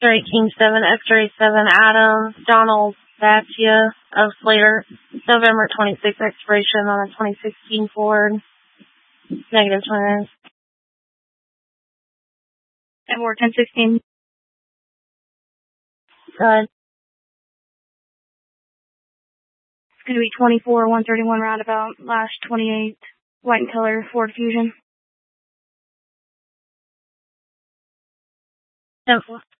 X-ray King 7, X-ray 7, Adams, Donald Batia of Slater, November 26th expiration on a 2016 Ford, negative 20. And we're 1016. Good. It's going to be 24, 131 roundabout, last 28, white and color, Ford Fusion. 10-4.